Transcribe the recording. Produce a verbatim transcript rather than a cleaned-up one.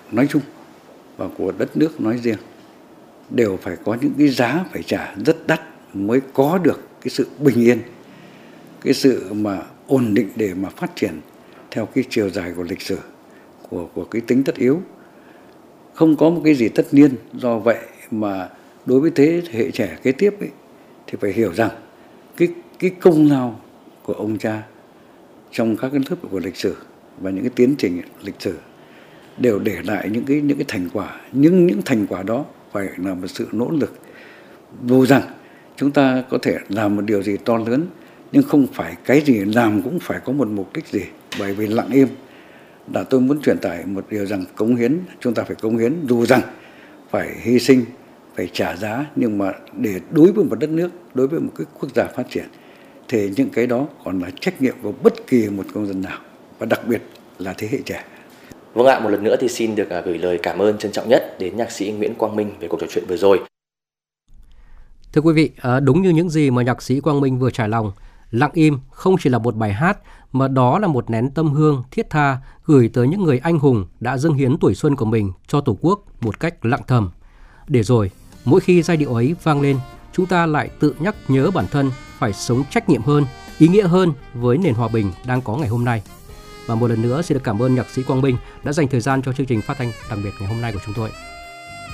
nói chung và của đất nước nói riêng đều phải có những cái giá phải trả rất đắt mới có được cái sự bình yên, cái sự mà ổn định để mà phát triển theo cái chiều dài của lịch sử, của của cái tính tất yếu. Không có một cái gì tất nhiên, do vậy mà đối với thế hệ trẻ kế tiếp ấy, thì phải hiểu rằng cái cái công lao của ông cha trong các cái lớp của lịch sử và những cái tiến trình lịch sử đều để lại những cái những cái thành quả, nhưng những thành quả đó phải là một sự nỗ lực. Dù rằng chúng ta có thể làm một điều gì to lớn, nhưng không phải cái gì làm cũng phải có một mục đích gì. Bởi vì lặng im là tôi muốn truyền tải một điều rằng cống hiến, chúng ta phải cống hiến dù rằng phải hy sinh, phải trả giá, nhưng mà để đối với một đất nước, đối với một cái quốc gia phát triển thì những cái đó còn là trách nhiệm của bất kỳ một công dân nào, và đặc biệt là thế hệ trẻ. Vâng ạ, một lần nữa thì xin được gửi lời cảm ơn trân trọng nhất đến nhạc sĩ Nguyễn Quang Minh về cuộc trò chuyện vừa rồi. Thưa quý vị, đúng như những gì mà nhạc sĩ Quang Minh vừa trải lòng, Lặng im không chỉ là một bài hát mà đó là một nén tâm hương thiết tha gửi tới những người anh hùng đã dâng hiến tuổi xuân của mình cho Tổ quốc một cách lặng thầm. Để rồi, mỗi khi giai điệu ấy vang lên, chúng ta lại tự nhắc nhớ bản thân phải sống trách nhiệm hơn, ý nghĩa hơn với nền hòa bình đang có ngày hôm nay. Và một lần nữa xin được cảm ơn nhạc sĩ Quang Minh đã dành thời gian cho chương trình phát thanh đặc biệt ngày hôm nay của chúng tôi.